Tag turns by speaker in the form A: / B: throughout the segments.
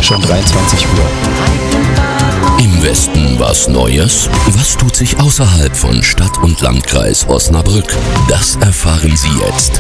A: schon 23 Uhr.
B: Im Westen was Neues? Was tut sich außerhalb von Stadt und Landkreis Osnabrück? Das erfahren Sie jetzt.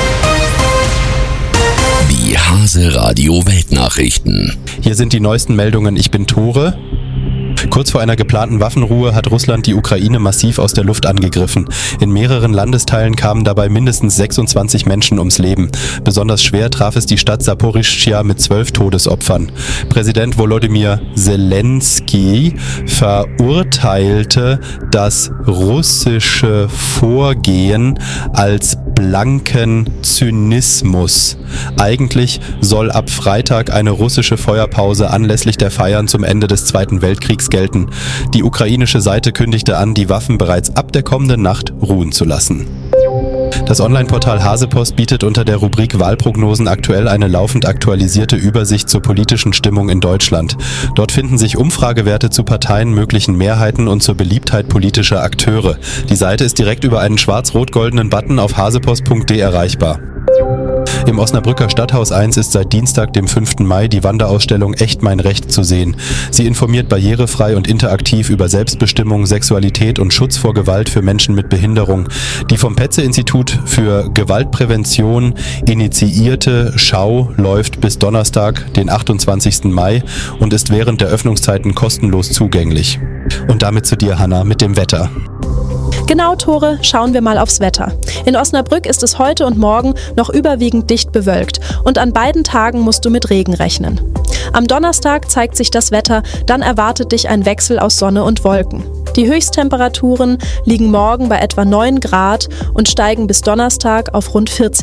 B: Die Hase Radio Weltnachrichten.
A: Hier sind die neuesten Meldungen. Ich bin Tore. Kurz vor einer geplanten Waffenruhe hat Russland die Ukraine massiv aus der Luft angegriffen. In mehreren Landesteilen kamen dabei mindestens 26 Menschen ums Leben. Besonders schwer traf es die Stadt Saporischschja mit 12 Todesopfern. Präsident Volodymyr Zelensky verurteilte das russische Vorgehen als blanken Zynismus. Eigentlich soll ab Freitag eine russische Feuerpause anlässlich der Feiern zum Ende des Zweiten Weltkriegs gelten. Die ukrainische Seite kündigte an, die Waffen bereits ab der kommenden Nacht ruhen zu lassen. Das Online-Portal Hasepost bietet unter der Rubrik Wahlprognosen aktuell eine laufend aktualisierte Übersicht zur politischen Stimmung in Deutschland. Dort finden sich Umfragewerte zu Parteien, möglichen Mehrheiten und zur Beliebtheit politischer Akteure. Die Seite ist direkt über einen schwarz-rot-goldenen Button auf hasepost.de erreichbar. Im Osnabrücker Stadthaus 1 ist seit Dienstag, dem 5. Mai, die Wanderausstellung Echt mein Recht zu sehen. Sie informiert barrierefrei und interaktiv über Selbstbestimmung, Sexualität und Schutz vor Gewalt für Menschen mit Behinderung. Die vom Petze-Institut für Gewaltprävention initiierte Schau läuft bis Donnerstag, den 28. Mai und ist während der Öffnungszeiten kostenlos zugänglich. Und damit zu dir, Hanna, mit dem Wetter.
C: Genau, Tore, schauen wir mal aufs Wetter. In Osnabrück ist es heute und morgen noch überwiegend dicht bewölkt und an beiden Tagen musst du mit Regen rechnen. Am Donnerstag zeigt sich das Wetter, dann erwartet dich ein Wechsel aus Sonne und Wolken. Die Höchsttemperaturen liegen morgen bei etwa 9 Grad und steigen bis Donnerstag auf rund 14